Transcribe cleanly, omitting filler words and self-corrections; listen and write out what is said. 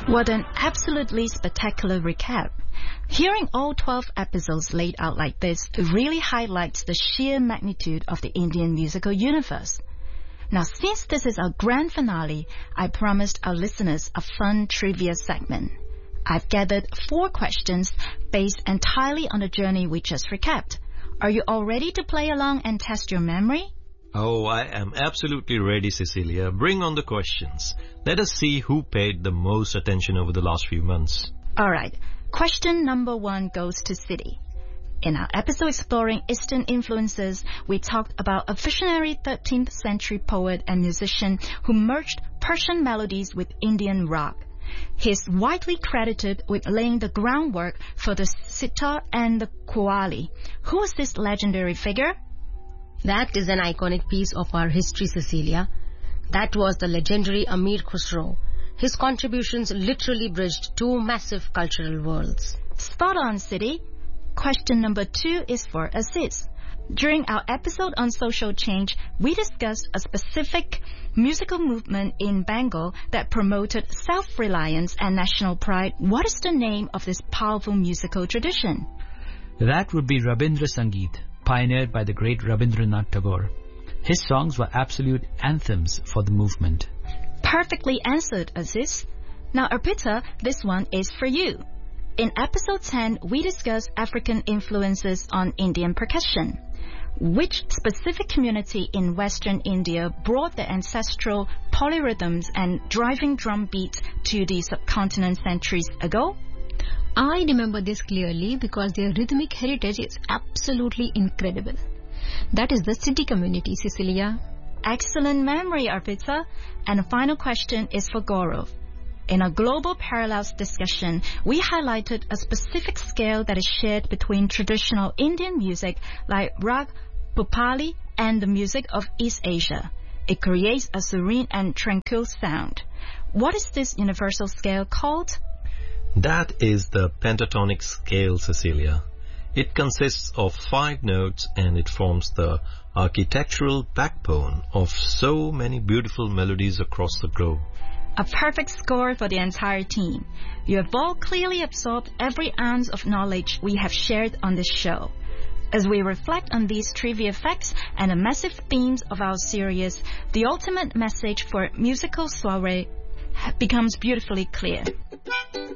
What an absolutely spectacular recap. Hearing all 12 episodes laid out like this really highlights the sheer magnitude of the Indian musical universe. Now, since this is our grand finale, I promised our listeners a fun trivia segment. I've gathered 4 questions based entirely on the journey we just recapped. Are you all ready to play along and test your memory? Oh, I am absolutely ready, Cecilia. Bring on the questions. Let us see who paid the most attention over the last few months. Alright, question number 1 goes to Sidi. In our episode exploring Eastern influences, we talked about a visionary 13th century poet and musician who merged Persian melodies with Indian rock. He is widely credited with laying the groundwork for the sitar and the qawwali. Who is this legendary figure? That is an iconic piece of our history, Cecilia. That was the legendary Amir Khusro. His contributions literally bridged 2 massive cultural worlds. Spot on, Sidi. Question number 2 is for Aziz. During our episode on social change, we discussed a specific musical movement in Bengal that promoted self-reliance and national pride. What is the name of this powerful musical tradition? That would be Rabindra Sangeet, pioneered by the great Rabindranath Tagore. His songs were absolute anthems for the movement. Perfectly answered, Aziz. Now, Arpita, this one is for you. In episode 10, we discussed African influences on Indian percussion. Which specific community in Western India brought the ancestral polyrhythms and driving drum beats to the subcontinent centuries ago? I remember this clearly because their rhythmic heritage is absolutely incredible. That is the Siddi community, Cecilia. Excellent memory, Arpita. And the final question is for Gaurav. In a global parallels discussion, we highlighted a specific scale that is shared between traditional Indian music like Rag Bhopali and the music of East Asia. It creates a serene and tranquil sound. What is this universal scale called? That is the pentatonic scale, Cecilia. It consists of 5 notes and it forms the architectural backbone of so many beautiful melodies across the globe. A perfect score for the entire team. You have all clearly absorbed every ounce of knowledge we have shared on this show. As we reflect on these trivia facts and the massive themes of our series, the ultimate message for musical soiree becomes beautifully clear.